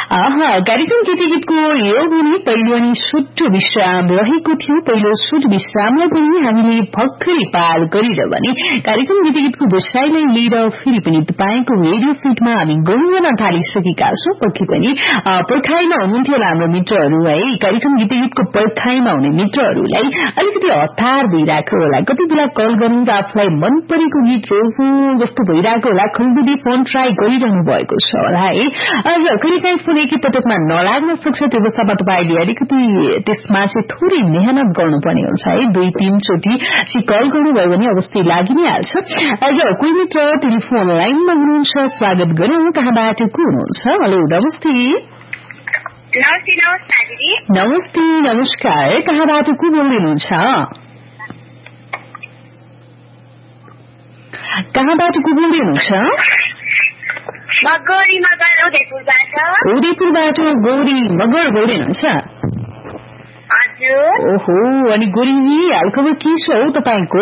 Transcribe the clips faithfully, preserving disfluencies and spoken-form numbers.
आहा कार्यक्रम गीतगीतको यो पनि पहिलो अनि सुट्टो विश्राम रहेको थियो। पहिलो सुट विश्रामलाई पनि हामीले भर्खरै पार गरेर भने कार्यक्रम गीतगीतको विषयलाई लिएर फेरि पनि तपाईको रेडियो फिटमा हामी गउन थालिसकेका छौं। पक्कै पनि पर्खाइमा हुनुहुन्थ्यो होला हाम्रो मित्रहरू है। कार्यक्रम गीतगीतको पर्खाइमा हुने मित्रहरूलाई अलिकति हतार भइरहेको होला। कति बेला कल गर्नु त आफूलाई मन परेको गीत रोज्नु जस्तो भइरहेको होला। खल्बुदी फोन ट्राई गरिरहनु भएको छ होला है। र कहिलेकाहीँ फोन एकैपटकमा नलाग्न सक्छ। त्यो अवस्थामा तपाईले अलिकति त्यसमा चाहिँ थोरै मेहनत गर्नुपर्ने हुन्छ है। दुई तीन चोटि चाहिँ कल गर्नुभयो भने अवश्य लागि नै हाल्छ। र कोही मित्र टेलिफोन लाइनमा हुनुहुन्छ, स्वागत गरौं। कहाँबाट को हुनुहुन्छ? हेलो नमस्ते। नमस्ते नमस्कार दिदी। नमस्ते नमस्कार। कहाँबाट को बोल्दै हुनुहुन्छ? कहाँबाट को बोल्दै हुनुहुन्छ? गौरी मगर उदयपुरबाट। उदयपुरबाट गौरी मगर बोल्दै हुनुहुन्छ? हजुर। ओहो, अनि गौरीजी हालखबर के छ हौ तपाईको?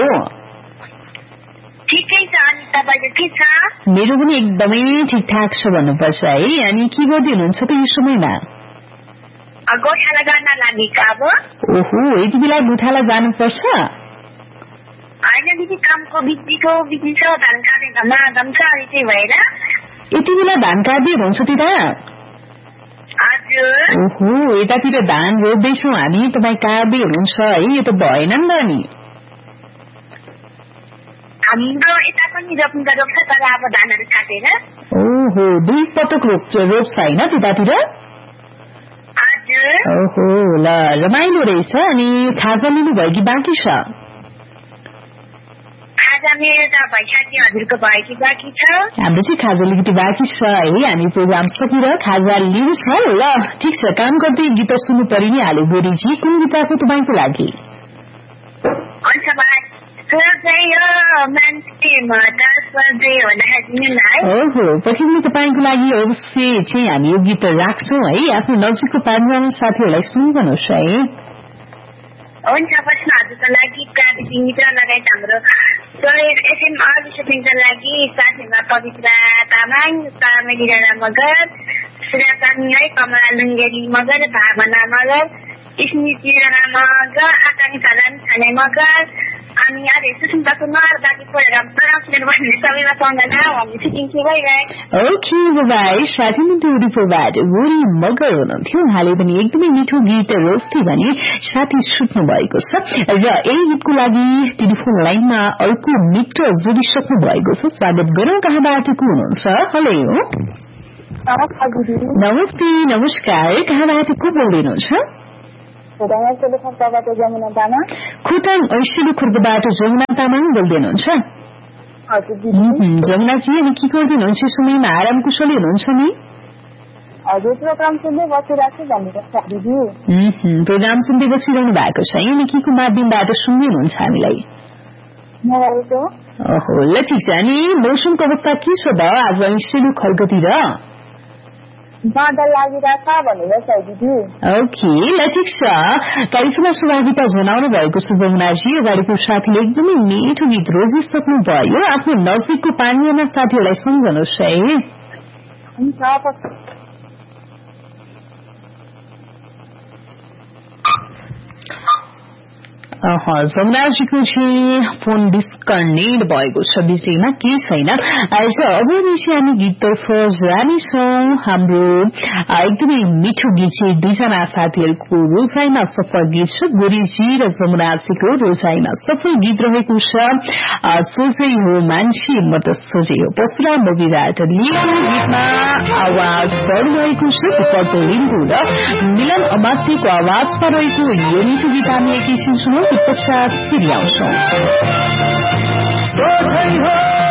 ठिकै छ, अनि तपाईको के छ? मेरो पनि एकदमै ठिकठाक छ भन्नुपर्छ है। अनि के गर्दै हुनुहुन्छ त यो समयमा? गोठाला गर्न लागेको अब। ओहो, यति बेला गोठाला जानुपर्छ? होइन दिदी, कामको बिजीको बिजी छ, धान काट्ने घरमा घम छ, अनि त्यही भएर। यति बेला धान काट्दै हुनुहुन्छ त्यता? हजुर। ओहो, यतातिर धान रोप्दैछौँ हामी, तपाईँ काट्दै हुनुहुन्छ है। यो त भएन नि त नि। हाम्रो यता पनि रोप्नु त रोप्छ, तर अब धानहरू काटेर। ओहो, दुई पटक रोप्छ रोप्छ होइन त्यतातिर? हजुर। ओहो, ल रमाइलो रहेछ। अनि खाजा लिनुभयो कि बाँकी छ? खाजा मेरो त भइसक्यो, हजुरको भयो कि बाँकी छ? हाम्रो चाहिँ खाजा अलिकति बाँकी छ है। हामी प्रोग्राम सकेर खाजा लिन्छौँ। ल ठिक छ, काम गर्दै गीत सुन्नु परि नै हाल्यो। गोरीजी कुन गीत आएको तपाईँको लागि? ओहो, पछि पनि तपाईँको लागि अवश्य चाहिँ हामी यो गीत राख्छौँ है। आफ्नो नजिकको पाँचजना साथीहरूलाई सुन्नुहोस् है। हुन्छ, प्रश्न हजुरको लागि प्राविधिक मित्र लगायत हाम्रो एफएम अभिषेकको लागि साथीमा पवित्र तामाङ, तामेली राणा मगर, सुराकानी है, कमला लुङ्गेरी मगर, भावना मगर, स्मृति राणा मगर, आकानी फलान छाने मगर, अनि अरे सुस्मिता कुमार, बाँकी पढेर प्रोग्राम सुनेर बस्ने सबैमा सम्झना हामी सिकिन्छु भइरहे। Okay by. साथी मित्र उदयपुरबाट गोरी मगर हुनुहुन्थ्यो। उहाँले पनि एकदमै मिठो गीत रोज्थे भने साथी सुत्नु भएको छ। र यही गीतको लागि टेलिफोन लाइनमा अर्को मित्र जोडिसक्नु भएको छ। स्वागत गरौं। कहाँबाट को हुनुहुन्छ? हेलो। नमस्ते नमस्कार। कहाँबाट को बोल्दै हुनुहुन्छ? खोटाङ ऐसिलो खुर्दबाट जमुना तामाङ बोल्दै हुनुहुन्छ? जमुनाजी, अनि के गर्दै हुनुहुन्छ समयमा? आराम कुशली हुनुहुन्छ नि? प्रोग्राम सुन्दै बसिरहेको छु भन्नुपर्छ दिदी। प्रोग्राम सुन्दै बसिरहनु भएको छ। अनि के को माध्यमबाट सुन्दै हुनुहुन्छ हामीलाई? मोबाइलको। ओहो, ल ठिक छ। अनि मौसमको अवस्था के छ त आज ऐसिलो खर्कतिर? बादल लागिरहेछ भन्नुहुन्छ दिदी। ओके, ल ठिक छ। कार्यक्रममा सहभागिता जनाउनु भएको छ जमुनाजी। अगाडिको साथीले एकदमै मिठो गीत रोजिसक्नु भयो। आफ्नो नजिकको पाँचजना साथीहरूलाई सम्झनुहोस् है। हुन्छ। जमुनाजीको चाहिँ फोन डिस्कनेक्ट भएको छ, विषयमा केही छैन। आज अब चाहिँ हामी गीततर्फ जानेछौँ। हाम्रो एकदमै मिठो गीत चाहिँ दुईजना साथीहरूको रोजाइमा सफल गीत छ। गोरीजी र जमुनाजीको रोजाइमा सफल गीत रहेको छ सोझै हो मान्छे म त सोझै हो परशुराम मुभीबाट लिएको गीतमा आवाज बढ्नुभएको छ पर्पल लिम्बू र मिलन अमात्यको आवाजमा रहेको यो मिठो गीत हामी एकैछिन सुनौँ। पश्चात फेरि आउँछौँ।